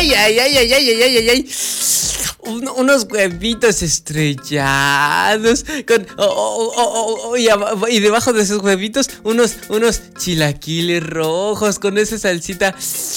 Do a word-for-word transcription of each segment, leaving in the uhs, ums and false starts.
Ay, ay, ay, ay, ay, ay, ay, ay. Un, unos huevitos estrellados con, oh, oh, oh, oh, y, ab- y debajo de esos huevitos unos, unos chilaquiles rojos con esa salsita.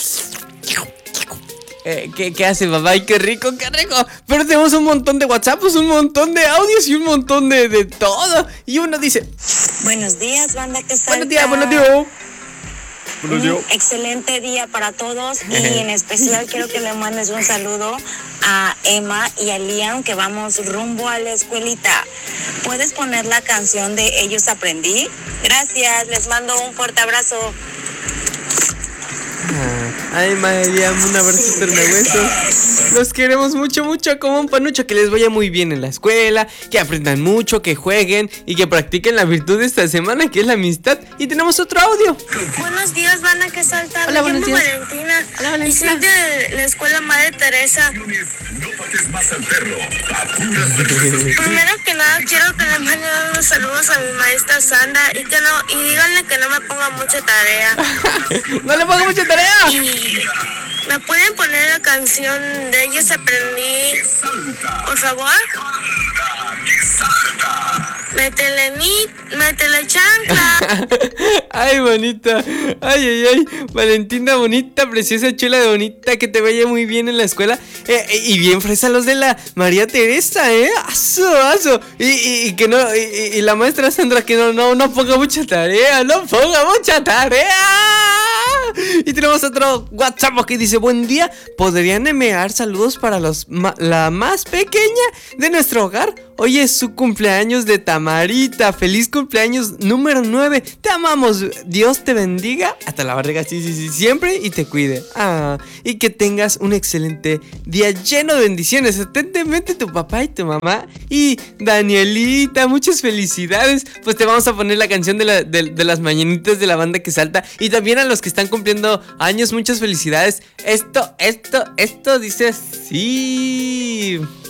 Eh, ¿qué, ¿Qué hace, mamá? ¡Ay, qué rico, qué rico! Pero tenemos un montón de WhatsApps, un montón de audios y un montón de, de todo. Y uno dice: Buenos días, banda que salta. buenos días, buenos días. Un excelente día para todos y en especial quiero que le mandes un saludo a Emma y a Liam, que vamos rumbo a la escuelita. ¿Puedes poner la canción de Ellos Aprendí? Gracias, les mando un fuerte abrazo. Ay, María, un abracito en el hueso. Los queremos mucho, mucho, como un panucho. Que les vaya muy bien en la escuela, que aprendan mucho, que jueguen y que practiquen la virtud de esta semana, que es la amistad. Y tenemos otro audio. Buenos días, banda que salta. Hola, Me buenos llamo días. Valentina. Hola, Valentina. Y soy de la escuela Madre Teresa. Primero que nada, quiero que le manden unos saludos a mi maestra Sandra y que no, y díganle que no me ponga mucha tarea. No le pongo mucha tarea. Y me pueden poner la canción de Ellos Aprendí, por favor. Métele ni, métele chancla. Ay, bonita. Ay, ay, ay. Valentina, bonita, preciosa, chula de bonita. Que te vaya muy bien en la escuela. Eh, eh, y bien fresa los de la María Teresa, ¿eh? Aso, aso. Y, y, y que no. Y, y la maestra Sandra, que no, no, no ponga mucha tarea. No ponga mucha tarea. Y tenemos otro WhatsApp que dice: buen día, ¿podrían enviar saludos para los ma- la más pequeña de nuestro hogar? Hoy es su cumpleaños de Tamarita. Feliz cumpleaños número nueve. Te amamos. Dios te bendiga. Hasta la barriga, sí, sí, sí, siempre y te cuide. Ah, y que tengas un excelente día lleno de bendiciones. Atentamente tu papá y tu mamá. Y Danielita, muchas felicidades. Pues te vamos a poner la canción de, la, de, de las mañanitas de la banda que salta. Y también a los que están cumpliendo años, muchas felicidades. Esto, esto, esto dice así.